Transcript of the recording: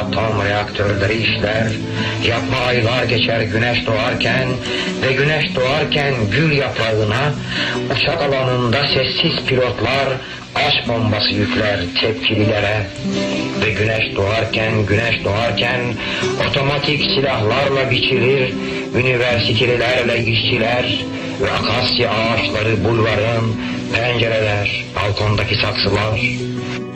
atom reaktörleri işler, yapma aylar geçer güneş doğarken ve güneş doğarken gül yaprağına, uçak alanında sessiz pilotlar aşk bombası yükler tepkililere ve güneş doğarken otomatik silahlarla biçilir üniversitelilerle işçiler ve akasya ağaçları bulvarın pencereler, balkondaki saksılar.